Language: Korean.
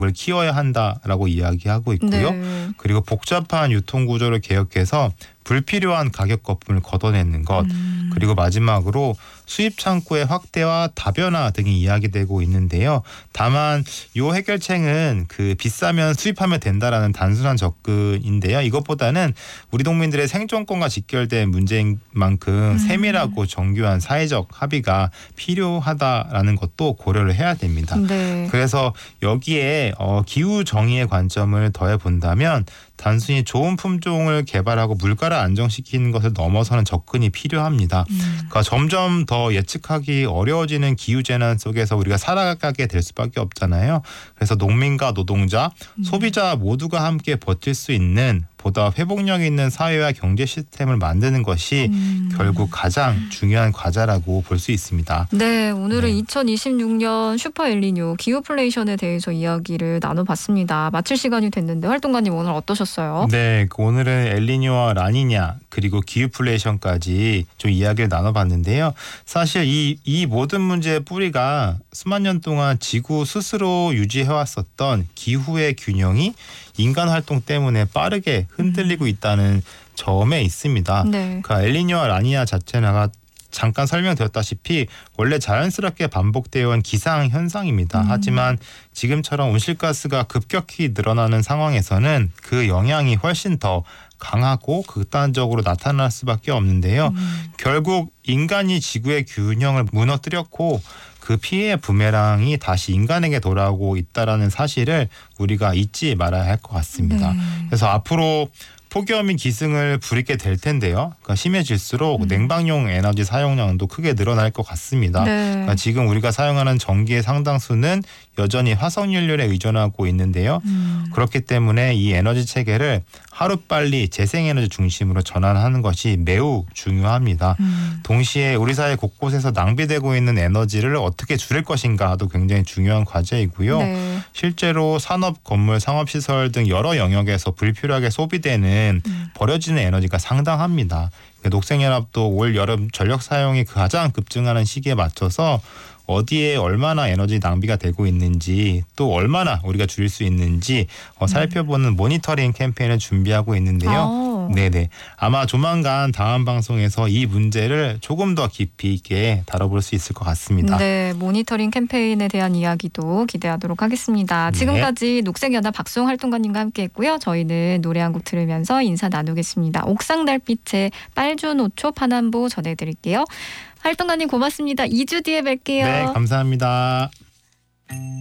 을 키워야 한다라고 이야기하고 있고요. 네. 그리고 복잡한 유통 구조를 개혁해서 불필요한 가격 거품을 걷어내는 것. 그리고 마지막으로 수입 창구의 확대와 다변화 등이 이야기되고 있는데요. 다만 이 해결책은 비싸면 수입하면 된다라는 단순한 접근인데요. 이것보다는 우리 농민들의 생존권과 직결된 문제인 만큼 세밀하고 정교한 사회적 합의가 필요하다라는 것도 고려를 해야 됩니다. 네. 그래서 여기에 기후 정의의 관점을 더해 본다면 단순히 좋은 품종을 개발하고 물가를 안정시키는 것을 넘어서는 접근이 필요합니다. 그러니까 점점 더 예측하기 어려워지는 기후재난 속에서 우리가 살아가게 될 수밖에 없잖아요. 그래서 농민과 노동자, 소비자 모두가 함께 버틸 수 있는 보다 회복력 있는 사회와 경제 시스템을 만드는 것이 결국 가장 중요한 과제라고 볼 수 있습니다. 네, 오늘은 2026년 슈퍼 엘니뇨 기후플레이션에 대해서 이야기를 나눠봤습니다. 마칠 시간이 됐는데 활동가님 오늘 어떠셨어요? 네, 오늘은 엘니뇨와 라니냐 그리고 기후플레이션까지 좀 이야기를 나눠봤는데요. 사실 이 모든 문제의 뿌리가 수만 년 동안 지구 스스로 유지해왔었던 기후의 균형이 인간 활동 때문에 빠르게 흔들리고 있다는 점에 있습니다. 네. 그러니까 엘니뇨와 라니냐 자체는 아까 잠깐 설명드렸다시피 원래 자연스럽게 반복되어 온 기상 현상입니다. 하지만 지금처럼 온실가스가 급격히 늘어나는 상황에서는 그 영향이 훨씬 더 강하고 극단적으로 나타날 수밖에 없는데요. 결국 인간이 지구의 균형을 무너뜨렸고 그 피해의 부메랑이 다시 인간에게 돌아오고 있다라는 사실을 우리가 잊지 말아야 할 것 같습니다. 네. 그래서 앞으로 폭염이 기승을 부리게 될 텐데요. 그러니까 심해질수록 냉방용 에너지 사용량도 크게 늘어날 것 같습니다. 네. 그러니까 지금 우리가 사용하는 전기의 상당수는 여전히 화석연료에 의존하고 있는데요. 그렇기 때문에 이 에너지 체계를 하루빨리 재생에너지 중심으로 전환하는 것이 매우 중요합니다. 동시에 우리 사회 곳곳에서 낭비되고 있는 에너지를 어떻게 줄일 것인가도 굉장히 중요한 과제이고요. 네. 실제로 산업, 건물, 상업시설 등 여러 영역에서 불필요하게 소비되는 버려지는 에너지가 상당합니다. 녹색연합도 올 여름 전력 사용이 가장 급증하는 시기에 맞춰서 어디에 얼마나 에너지 낭비가 되고 있는지 또 얼마나 우리가 줄일 수 있는지 살펴보는 모니터링 캠페인을 준비하고 있는데요. 네네. 아마 조만간 다음 방송에서 이 문제를 조금 더 깊이 있게 다뤄볼 수 있을 것 같습니다. 네, 모니터링 캠페인에 대한 이야기도 기대하도록 하겠습니다. 네. 지금까지 녹색연합 박수홍 활동가님과 함께했고요. 저희는 노래 한 곡 들으면서 인사 나누겠습니다. 옥상달빛의 빨주노초 파남보 전해드릴게요. 활동가님 고맙습니다. 2주 뒤에 뵐게요. 네, 감사합니다.